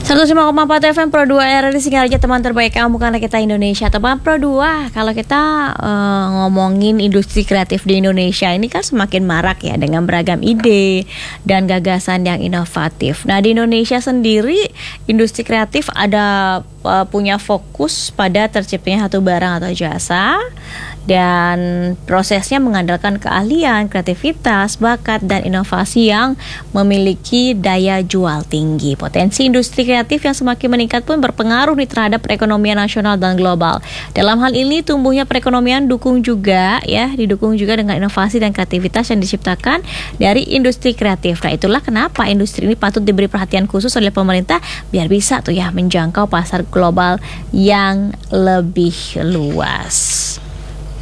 105,4 FM Pro 2 RRI Singaraja, teman terbaik kamu karena kita Indonesia. Teman Pro 2, kalau kita ngomongin industri kreatif di Indonesia ini kan semakin marak ya, dengan beragam ide dan gagasan yang inovatif. Nah, di Indonesia sendiri industri kreatif ada punya fokus pada terciptanya satu barang atau jasa, dan prosesnya mengandalkan keahlian, kreativitas, bakat, dan inovasi yang memiliki daya jual tinggi. Potensi industri kreatif yang semakin meningkat pun berpengaruh nih terhadap perekonomian nasional dan global. Dalam hal ini tumbuhnya perekonomian didukung juga dengan inovasi dan kreativitas yang diciptakan dari industri kreatif. Nah, itulah kenapa industri ini patut diberi perhatian khusus oleh pemerintah biar bisa tuh ya menjangkau pasar global yang lebih luas.